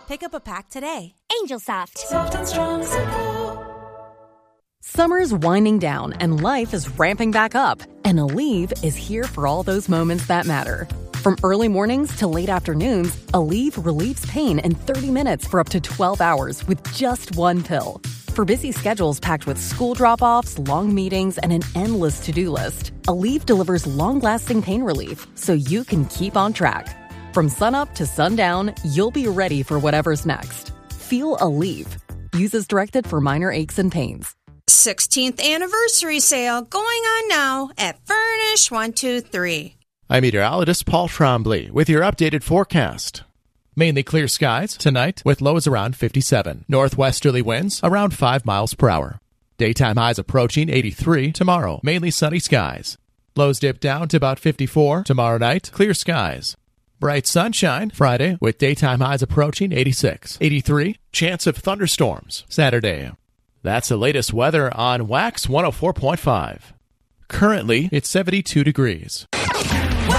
Pick up a pack today. Angel Soft. Soft and strong, simple. Summer's winding down and life is ramping back up. And Aleve is here for all those moments that matter. From early mornings to late afternoons, Aleve relieves pain in 30 minutes for up to 12 hours with just one pill. For busy schedules packed with school drop-offs, long meetings, and an endless to-do list, Aleve delivers long-lasting pain relief so you can keep on track. From sunup to sundown, you'll be ready for whatever's next. Feel Aleve. Use as directed for minor aches and pains. 16th anniversary sale going on now at Furnish 123. I'm meteorologist Paul Trombley with your updated forecast. Mainly clear skies tonight with lows around 57. Northwesterly winds around 5 miles per hour. Daytime highs approaching 83 tomorrow. Mainly sunny skies. Lows dip down to about 54 tomorrow night. Clear skies. Bright sunshine Friday with daytime highs approaching 86. 83. Chance of thunderstorms Saturday. That's the latest weather on Wax 104.5. Currently, it's 72 degrees.